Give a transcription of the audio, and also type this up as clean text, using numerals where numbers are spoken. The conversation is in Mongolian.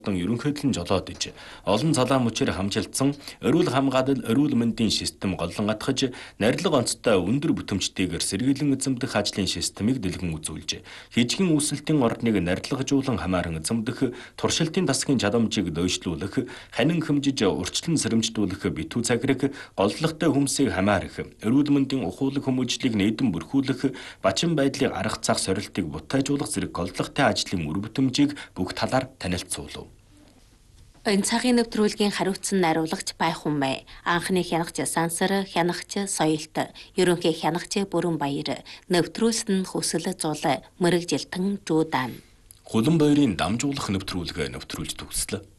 ерөнхийдөө жолоод иж олон цалаан мөчээр хамжилтсан эрүүл хамгаалал эрүүл мэндийн систем голлон атгаж нарилга онцтой өндөр бүтэмжтэйгээр сэргийлэн эзэмдэх ажлын системийг дэлгэн үзүүлж хижгийн үүсэлтийн орныг нарилгажуулан хамааран эзэмдэх туршилтын тасгийн чадамжийг дөйшлүүлэх ханин хэмжиж урьдчилан сэрэмжлүүлэх битүү цагираг голлогтой хүмсийг хамаарах эрүүл мэндийн ухуулаг хүмүүжлийг нээдэн бүрхүүлэх бачин байдлыг арга зах сорилтыг бутайжуулах зэрэг голлогтой ажлын үр бүтэмжийг бүх талаар танилцуулав. Энэ цагийн нэвтрүүлгийн хариуцсан найруулагч Байхунмай, анхны хянагч Сансар, хянагч Соёлт, ерөнхий хянагч Бүрэнбаяр, нэвтрүүлсэн нь Хүсэл Зул, Мэрэгжилтэн Жуудан. Хулан баярын дамжуулах нэвтрүүлгээ нэвтрүүлж төгслөө.